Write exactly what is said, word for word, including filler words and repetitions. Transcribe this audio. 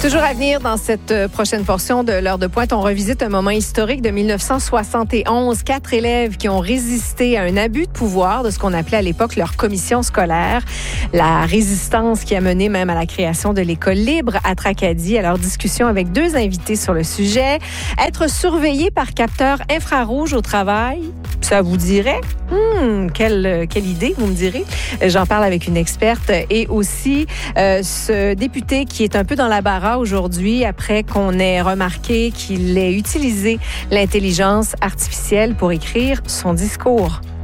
Toujours à venir dans cette prochaine portion de l'heure de pointe, on revisite un moment historique de mille neuf cent soixante et onze. Quatre élèves qui ont résisté à un abus de pouvoir de ce qu'on appelait à l'époque leur commission scolaire. La résistance qui a mené même à la création de l'école libre à Tracadie. Alors, discussion avec deux invités sur le sujet. Être surveillé par capteur infrarouge au travail, ça vous dirait? Hmm, quelle, quelle idée, vous me direz. J'en parle avec une experte et aussi euh, ce député qui est un peu dans la barre aujourd'hui après qu'on ait remarqué qu'il ait utilisé l'intelligence artificielle pour écrire son discours.